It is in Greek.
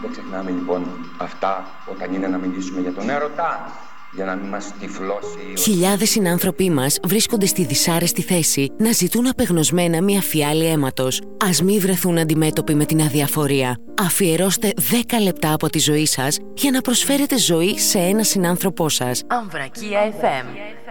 Δεν ξεχνάμε λοιπόν αυτά όταν είναι να μιλήσουμε για τον έρωτα, για να μην μας τυφλώσει. Χιλιάδες συνάνθρωποι μας βρίσκονται στη δυσάρεστη θέση να ζητούν απεγνωσμένα μια φιάλη αίματος. Ας μη βρεθούν αντιμέτωποι με την αδιαφορία. Αφιερώστε 10 λεπτά από τη ζωή σας για να προσφέρετε ζωή σε ένα συνάνθρωπό σας. Αμβρακία FM.